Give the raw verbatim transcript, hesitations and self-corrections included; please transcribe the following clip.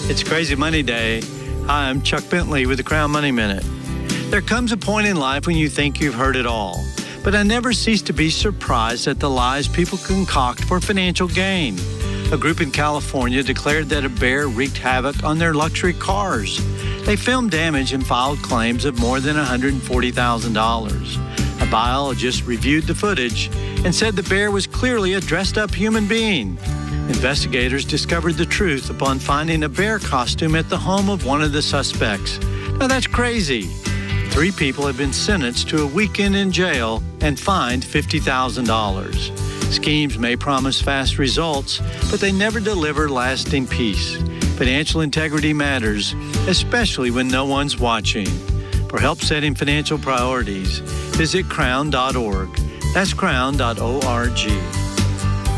It's Crazy Money Day. Hi, I'm Chuck Bentley with the Crown Money Minute. There comes a point in life when you think you've heard it all, but I never cease to be surprised at the lies people concoct for financial gain. A group in California declared that a bear wreaked havoc on their luxury cars. They filmed damage and filed claims of more than one hundred forty thousand dollars. A biologist reviewed the footage and said the bear was clearly a dressed-up human being. Investigators discovered the truth upon finding a bear costume at the home of one of the suspects. Now that's crazy. Three people have been sentenced to a weekend in jail and fined fifty thousand dollars. Schemes may promise fast results, but they never deliver lasting peace. Financial integrity matters, especially when no one's watching. For help setting financial priorities, visit crown dot org. That's crown dot org.